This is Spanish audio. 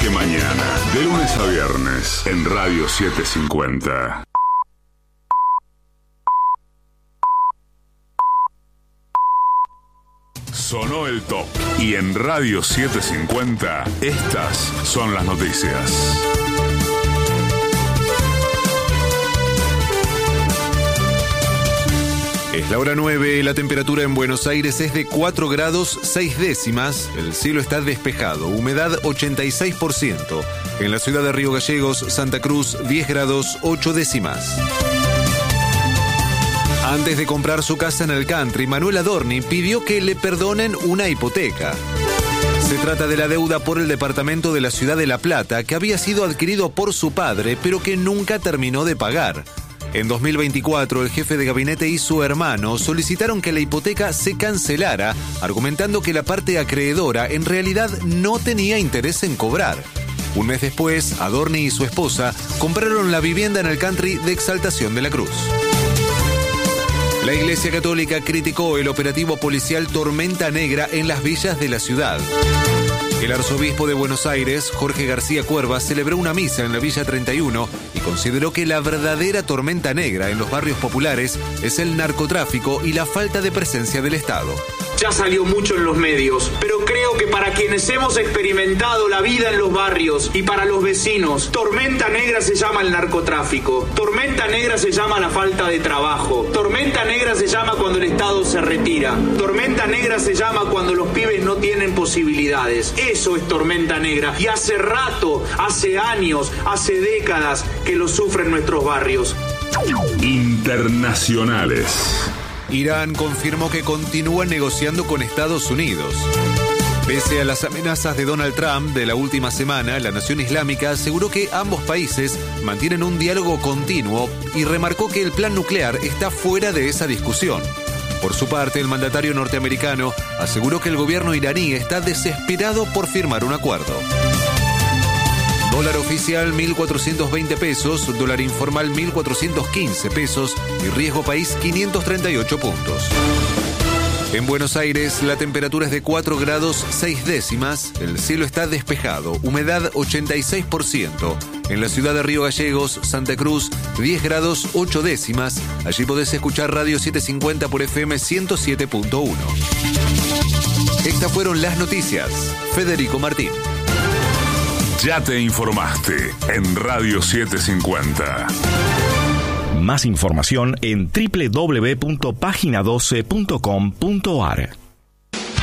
de mañana, de lunes a viernes, en Radio 750. Sonó el top. Y en Radio 750, estas son las noticias. Es la hora 9, la temperatura en Buenos Aires es de 4 grados 6 décimas, el cielo está despejado, humedad 86%. En la ciudad de Río Gallegos, Santa Cruz, 10 grados 8 décimas. Antes de comprar su casa en el country, Manuel Adorni pidió que le perdonen una hipoteca. Se trata de la deuda por el departamento de la ciudad de La Plata, que había sido adquirido por su padre, pero que nunca terminó de pagar. En 2024, el jefe de gabinete y su hermano solicitaron que la hipoteca se cancelara, argumentando que la parte acreedora en realidad no tenía interés en cobrar. Un mes después, Adorni y su esposa compraron la vivienda en el country de Exaltación de la Cruz. La Iglesia Católica criticó el operativo policial Tormenta Negra en las villas de la ciudad. El arzobispo de Buenos Aires, Jorge García Cuerva, celebró una misa en la Villa 31 y consideró que la verdadera tormenta negra en los barrios populares es el narcotráfico y la falta de presencia del Estado. Ya salió mucho en los medios, pero creo que para quienes hemos experimentado la vida en los barrios y para los vecinos, tormenta negra se llama el narcotráfico, tormenta negra se llama la falta de trabajo, tormenta negra se llama cuando el Estado se retira, tormenta negra se llama cuando los pibes no tienen posibilidades. Eso es tormenta negra y hace rato, hace años, hace décadas que lo sufren nuestros barrios. Internacionales. Irán confirmó que continúa negociando con Estados Unidos. Pese a las amenazas de Donald Trump de la última semana, la Nación Islámica aseguró que ambos países mantienen un diálogo continuo y remarcó que el plan nuclear está fuera de esa discusión. Por su parte, el mandatario norteamericano aseguró que el gobierno iraní está desesperado por firmar un acuerdo. Dólar oficial 1.420 pesos, dólar informal 1.415 pesos y riesgo país 538 puntos. En Buenos Aires la temperatura es de 4 grados 6 décimas, el cielo está despejado, humedad 86%. En la ciudad de Río Gallegos, Santa Cruz, 10 grados 8 décimas. Allí podés escuchar Radio 750 por FM 107.1. Estas fueron las noticias. Federico Martín. Ya te informaste en Radio 750. Más información en www.pagina12.com.ar.